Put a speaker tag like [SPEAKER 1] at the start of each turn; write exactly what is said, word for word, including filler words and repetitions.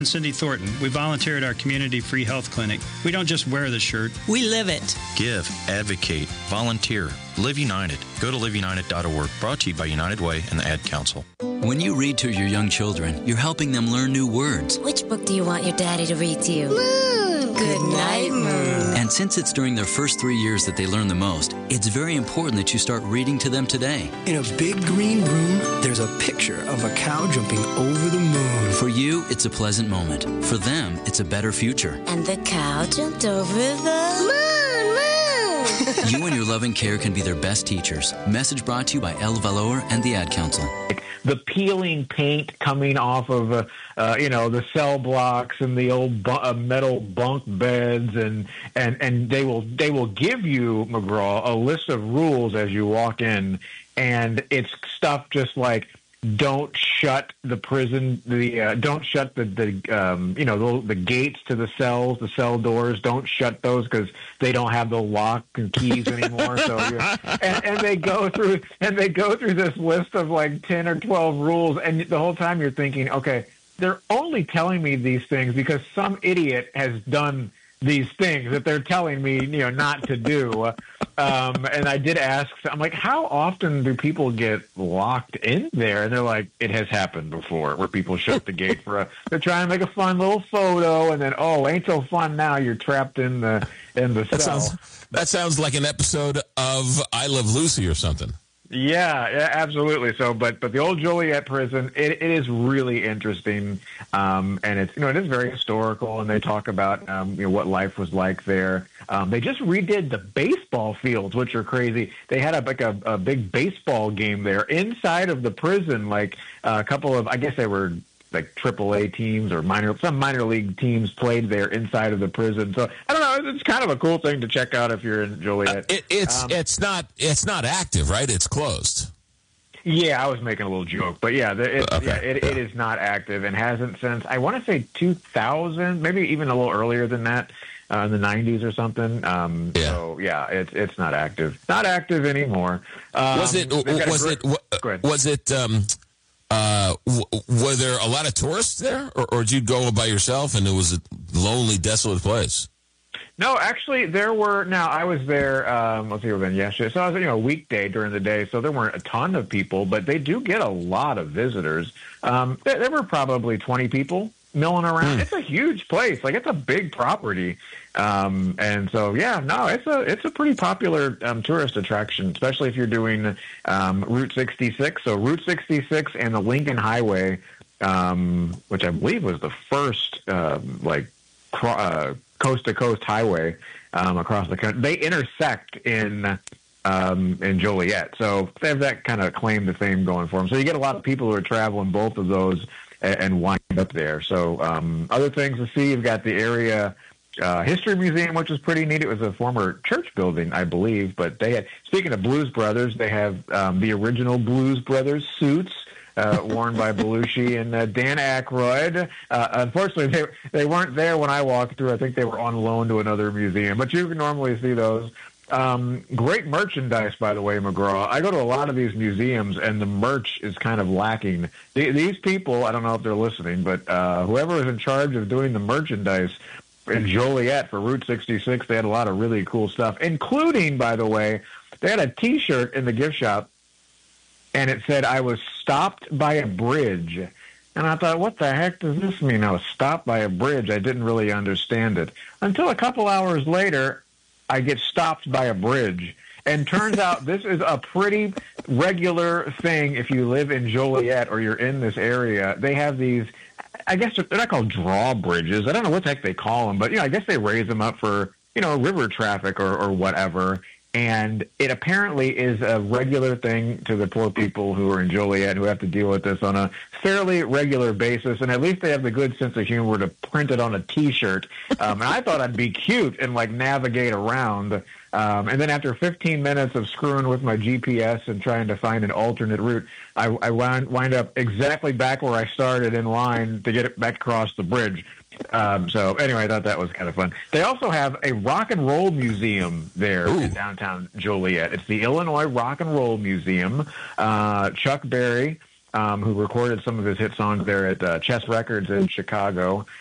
[SPEAKER 1] Cindy Thornton. We volunteer at our community free health clinic. We don't just wear the shirt.
[SPEAKER 2] We live it.
[SPEAKER 3] Give, advocate, volunteer. Live United. Go to live united dot org. Brought to you by United Way and the Ad Council.
[SPEAKER 4] When you read to your young children, you're helping them learn new words.
[SPEAKER 5] Which book do you want your daddy to read to you? Moon. Good night, Moon.
[SPEAKER 4] And since it's during their first three years that they learn the most, it's very important that you start reading to them today.
[SPEAKER 6] In a big green room, there's a picture of a cow jumping over the moon.
[SPEAKER 4] For you, it's a pleasant moment. For them, it's a better future.
[SPEAKER 5] And the cow jumped over the moon, moon.
[SPEAKER 4] You and your loving care can be their best teachers. Message brought to you by El Valor and the Ad Council.
[SPEAKER 7] The peeling paint coming off of, uh, uh, you know, the cell blocks and the old bu- uh, metal bunk beds, and, and, and they will they will give you, McGraw, a list of rules as you walk in, and it's stuff just like don't shut the prison, the uh, don't shut the the um, you know the, the gates to the cells, the cell doors. Don't shut those because they don't have the lock and keys anymore. So you're, and, and they go through and they go through this list of like ten or twelve rules, and the whole time you're thinking, okay, they're only telling me these things because some idiot has done these things that they're telling me, you know, not to do. Um, and I did ask, I'm like, how often do people get locked in there? And they're like, it has happened before where people shut the gate for a, they're trying to make a fun little photo. And then, oh, ain't so fun now. You're trapped in the, in the
[SPEAKER 8] that
[SPEAKER 7] cell.
[SPEAKER 8] Sounds, that sounds like an episode of I Love Lucy or something.
[SPEAKER 7] Yeah, yeah, absolutely. So, but but the old Joliet prison, it, it is really interesting, um, and it's you know it is very historical, and they talk about um, you know what life was like there. Um, they just redid the baseball fields, which are crazy. They had a like a, a big baseball game there inside of the prison, like uh, a couple of I guess they were like triple A teams or minor some minor league teams played there inside of the prison. So I don't know, it's kind of a cool thing to check out if you're in Joliet.
[SPEAKER 8] Uh, it, it's
[SPEAKER 7] um,
[SPEAKER 8] it's not it's not active, right? It's closed.
[SPEAKER 7] Yeah, I was making a little joke, but yeah, it,
[SPEAKER 8] okay.
[SPEAKER 7] yeah, it, it is not active and hasn't since I want to say two thousand, maybe even a little earlier than that, uh, in the nineties or something. Um,
[SPEAKER 8] yeah.
[SPEAKER 7] So yeah, it's it's not active, not active anymore. Um,
[SPEAKER 8] was it was
[SPEAKER 7] great,
[SPEAKER 8] it was it um, uh, w- were there a lot of tourists there, or, or did you go by yourself and it was a lonely, desolate place?
[SPEAKER 7] No, actually, there were. Now, I was there. Um, let's see, it was yesterday. So I was, you know, a weekday during the day, so there weren't a ton of people, but they do get a lot of visitors. Um, there, there were probably twenty people milling around. Mm. It's a huge place. Like, it's a big property. Um, and so, yeah, no, it's a it's a pretty popular um, tourist attraction, especially if you're doing um, Route sixty-six. So Route sixty-six and the Lincoln Highway, um, which I believe was the first, uh, like, cro- uh, coast-to-coast highway um, across the country. They intersect in um, in Joliet. So they have that kind of claim to fame going for them. So you get a lot of people who are traveling both of those and, and wind up there. So um, other things to see, you've got the area uh, history museum, which is pretty neat. It was a former church building, I believe. But they had, speaking of Blues Brothers, they have um, the original Blues Brothers suits, Uh, worn by Belushi and uh, Dan Aykroyd. Uh, unfortunately, they they weren't there when I walked through. I think they were on loan to another museum, but you can normally see those. Um, great merchandise, by the way, McGraw. I go to a lot of these museums, and the merch is kind of lacking. The, these people, I don't know if they're listening, but uh, whoever is in charge of doing the merchandise in Joliet for Route sixty-six, they had a lot of really cool stuff, including, by the way, they had a T-shirt in the gift shop, and it said, I was stopped by a bridge. And I thought, what the heck does this mean? I was stopped by a bridge. I didn't really understand it. Until a couple hours later, I get stopped by a bridge. And turns out this is a pretty regular thing if you live in Joliet or you're in this area. They have these, I guess they're not called drawbridges. I don't know what the heck they call them, but you know, I guess they raise them up for, you know, river traffic or, or whatever. And it apparently is a regular thing to the poor people who are in Joliet who have to deal with this on a fairly regular basis. And at least they have the good sense of humor to print it on a T-shirt. Um, and I thought I'd be cute and, like, navigate around. Um, and then after fifteen minutes of screwing with my G P S and trying to find an alternate route, I, I wind, wind up exactly back where I started in line to get it back across the bridge. Um, so anyway, I thought that was kind of fun. They also have a rock and roll museum there Ooh. in downtown Joliet. It's the Illinois Rock and Roll Museum. Uh, Chuck Berry um, who recorded some of his hit songs there at uh, Chess Records in Chicago.